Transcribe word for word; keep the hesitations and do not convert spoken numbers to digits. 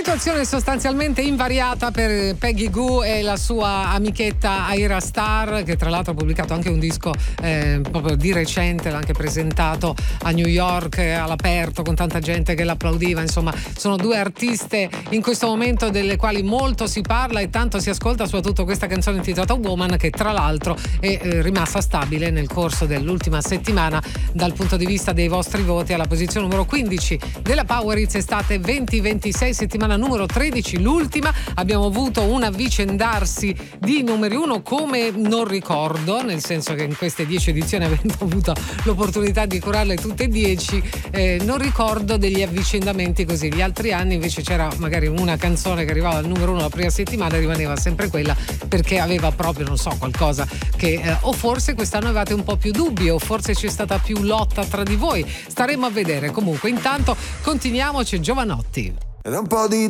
Situazione sostanzialmente invariata per Peggy Gou e la sua amichetta Ayra Starr, che tra l'altro ha pubblicato anche un disco eh, proprio di recente, l'ha anche presentato a New York all'aperto con tanta gente che l'applaudiva. Insomma, sono due artiste in questo momento delle quali molto si parla e tanto si ascolta, soprattutto questa canzone intitolata Woman, che tra l'altro è eh, rimasta stabile nel corso dell'ultima settimana dal punto di vista dei vostri voti alla posizione numero quindici della Power Hits Estate venti ventisei, settimana numero tredici, l'ultima. Abbiamo avuto un avvicendarsi di numeri uno come non ricordo, nel senso che in queste dieci edizioni, avendo avuto l'opportunità di curarle tutte e dieci, eh, non ricordo degli avvicendamenti così. Gli altri anni invece c'era magari una canzone che arrivava al numero uno la prima settimana e rimaneva sempre quella perché aveva proprio, non so, qualcosa che eh, o forse quest'anno avevate un po' più dubbi o forse c'è stata più lotta tra di voi, staremo a vedere. Comunque intanto continuiamo, c'è Giovanotti. Ed è un po' di